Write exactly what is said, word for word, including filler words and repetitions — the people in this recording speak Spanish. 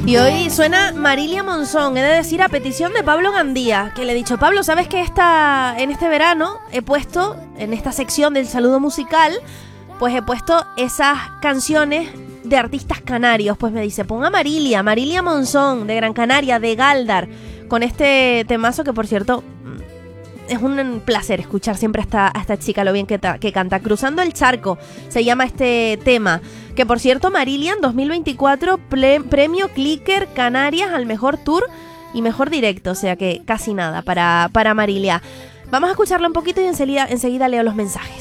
Y hoy suena Marilia Monzón, he de decir a petición de Pablo Gandía, que le he dicho, Pablo, ¿sabes que esta, en este verano he puesto, en esta sección del saludo musical, pues he puesto esas canciones de artistas canarios? Pues me dice, ponga Marilia, Marilia Monzón, de Gran Canaria, de Gáldar, con este temazo que, por cierto, es un placer escuchar siempre a esta, a esta chica, lo bien que, ta, que canta. Cruzando el Charco se llama este tema. Que por cierto, Marilia en dos mil veinticuatro ple, premio Clicker Canarias al mejor tour y mejor directo. O sea que casi nada para, para Marilia. Vamos a escucharla un poquito y enseguida, enseguida leo los mensajes.